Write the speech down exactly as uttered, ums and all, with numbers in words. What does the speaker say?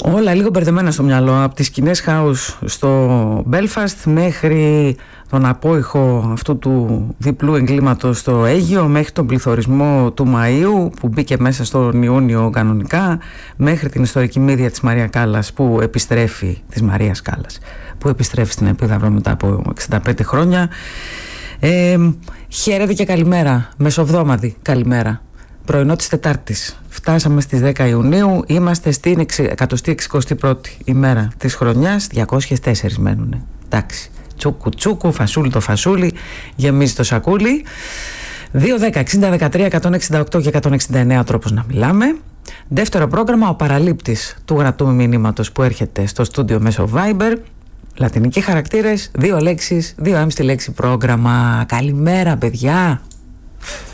Όλα λίγο μπερδεμένα στο μυαλό, από τις σκηνές house στο Belfast μέχρι τον απόϊχο αυτού του διπλού εγκλήματος στο Αίγυο, μέχρι τον πληθωρισμό του Μαΐου που μπήκε μέσα στον Ιούνιο κανονικά, μέχρι την ιστορική μύδια της Μαρία Κάλλας που επιστρέφει, της Μαρίας Κάλλας, που επιστρέφει στην Επίδαυρο μετά από εξήντα πέντε χρόνια. Ε, χαίρετε και καλημέρα, μεσοβδόμαδη καλημέρα. Πρωινό της Τετάρτης. Φτάσαμε στις δέκα Ιουνίου, είμαστε στην εκατοστή εξηκοστή πρώτη ημέρα της χρονιάς, διακόσιες τέσσερις μένουνε. Εντάξει, τσούκου τσούκου, φασούλι το φασούλι, γεμίζει το σακούλι. δύο δέκα εξήντα δεκατρία εκατόν εξήντα οκτώ και εκατόν εξήντα εννέα τρόπος να μιλάμε. Δεύτερο πρόγραμμα, ο παραλήπτης του γραπτού μηνύματος που έρχεται στο στούντιο μέσω Viber. Λατινικοί χαρακτήρες, δύο λέξεις, δύο έμ στη λέξη πρόγραμμα. Καλημέρα παιδιά.